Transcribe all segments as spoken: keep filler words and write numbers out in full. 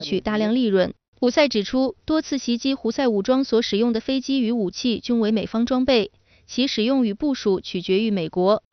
取大量利润。胡塞指出，多次袭击胡塞武装所使用的飞机与武器均为美方装备，其使用与部署取决于美国。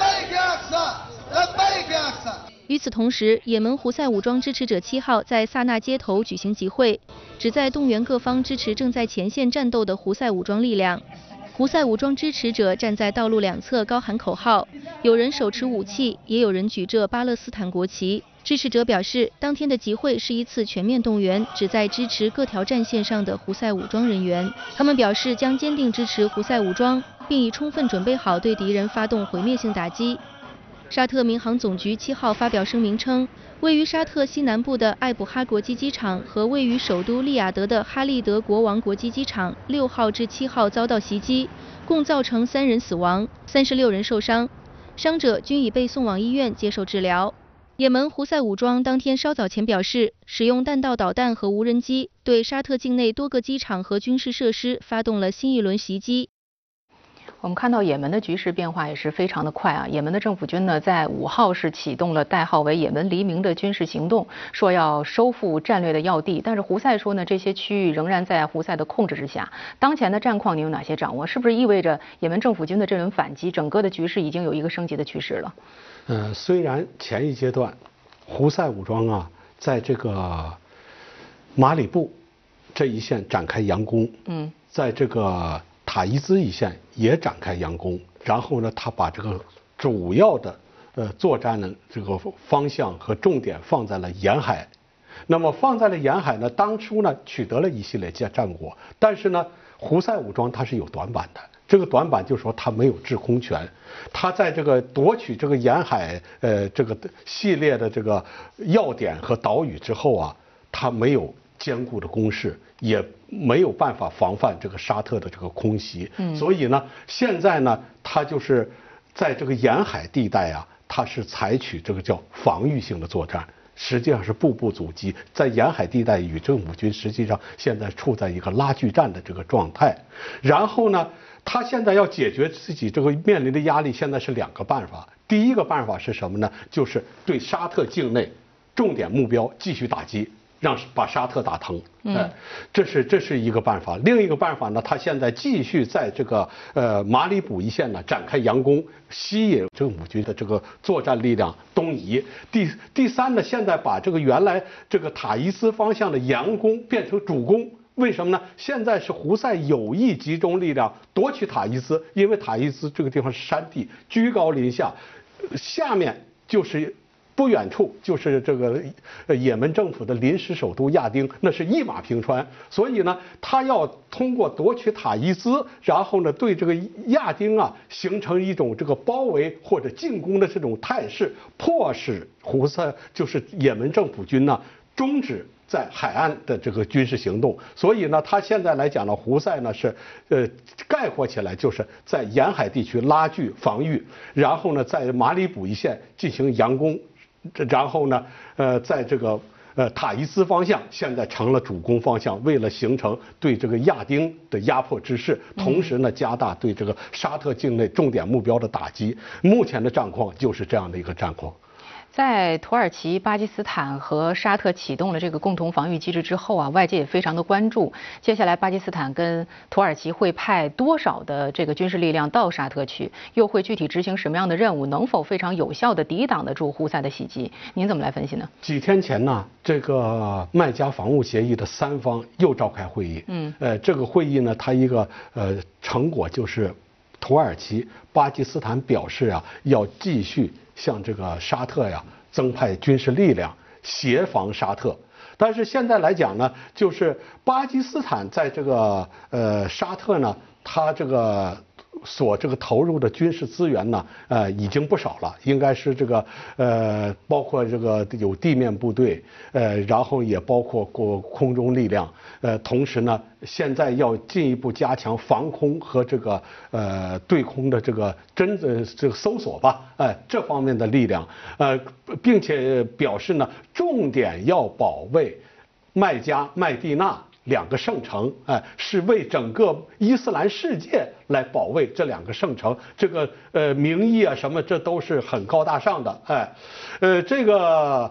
与此同时，也门胡塞武装支持者七号在萨那街头举行集会，旨在动员各方支持正在前线战斗的胡塞武装力量。胡塞武装支持者站在道路两侧高喊口号，有人手持武器，也有人举着巴勒斯坦国旗。支持者表示，当天的集会是一次全面动员，旨在支持各条战线上的胡塞武装人员。他们表示将坚定支持胡塞武装，并已充分准备好对敌人发动毁灭性打击。沙特民航总局七号发表声明称，位于沙特西南部的艾卜哈国际机场和位于首都利雅得的哈利德国王国际机场六号至七号遭到袭击，共造成三人死亡，三十六人受伤，伤者均已被送往医院接受治疗。也门胡塞武装当天稍早前表示，使用弹道导弹和无人机对沙特境内多个机场和军事设施发动了新一轮袭击。 我们看到也门的局势变化也是非常的快啊！也门的政府军呢，在五号是启动了代号为也门黎明的军事行动，说要收复战略的要地。但是胡塞说呢，这些区域仍然在胡塞的控制之下。当前的战况，你有哪些掌握？是不是意味着也门政府军的这轮反击，整个的局势已经有一个升级的趋势了？ 呃，虽然前一阶段胡塞武装啊，在这个马里布这一线展开佯攻，嗯，在这个塔伊兹一线也展开佯攻，然后呢，他把这个主要的呃作战的这个方向和重点放在了沿海。那么放在了沿海呢，当初呢取得了一系列战战果，但是呢，胡塞武装它是有短板的。这个短板就是说它没有制空权，它在这个夺取这个沿海呃这个系列的这个要点和岛屿之后啊，它没有坚固的工事，也没有办法防范这个沙特的这个空袭。嗯，所以呢，现在呢，它就是在这个沿海地带啊，它是采取这个叫防御性的作战。实际上是步步阻击，在沿海地带与政府军实际上现在处在一个拉锯战的这个状态。然后呢，他现在要解决自己这个面临的压力，现在是两个办法。第一个办法是什么呢？就是对沙特境内重点目标继续打击，让把沙特打疼。嗯，这是这是一个办法。另一个办法呢，他现在继续在这个呃马里卜一线呢展开佯攻，吸引政府军的这个作战力量东移。第第三呢，现在把这个原来这个塔伊斯方向的佯攻变成主攻。为什么呢？现在是胡塞有意集中力量夺取塔伊斯，因为塔伊斯这个地方是山地，居高临下，下面就是不远处就是这个也门政府的临时首都亚丁，那是一马平川。所以呢，他要通过夺取塔伊斯，然后呢对这个亚丁啊形成一种这个包围或者进攻的这种态势，迫使胡塞就是也门政府军呢终止在海岸的这个军事行动。所以呢，他现在来讲呢，胡塞呢是呃概括起来就是在沿海地区拉锯防御，然后呢在马里卜一线进行佯攻。然后呢，呃，在这个呃塔伊斯方向现在成了主攻方向，为了形成对这个亚丁的压迫之势，同时呢加大对这个沙特境内重点目标的打击。目前的战况就是这样的一个战况。 在土耳其、巴基斯坦和沙特启动了这个共同防御机制之后啊，外界也非常的关注，接下来巴基斯坦跟土耳其会派多少的这个军事力量到沙特去，又会具体执行什么样的任务，能否非常有效的抵挡得住胡塞的袭击？您怎么来分析呢？ 几天前呢，这个麦加防务协议的三方又召开会议，嗯，呃，这个会议呢，它一个呃成果就是土耳其、巴基斯坦表示啊，要继续向这个沙特呀增派军事力量，协防沙特。但是现在来讲呢，就是巴基斯坦在这个呃沙特呢，它这个所这个投入的军事资源呢，呃，已经不少了，应该是这个呃，包括这个有地面部队，呃，然后也包括过空中力量，呃，同时呢，现在要进一步加强防空和这个呃对空的这个侦呃这个搜索吧，哎、呃，这方面的力量，呃，并且表示呢，重点要保卫麦加、麦地那两个圣城，哎、呃，是为整个伊斯兰世界来保卫这两个圣城。这个呃名义啊什么，这都是很高大上的，哎，呃，这个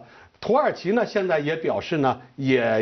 土耳其呢现在也表示呢也。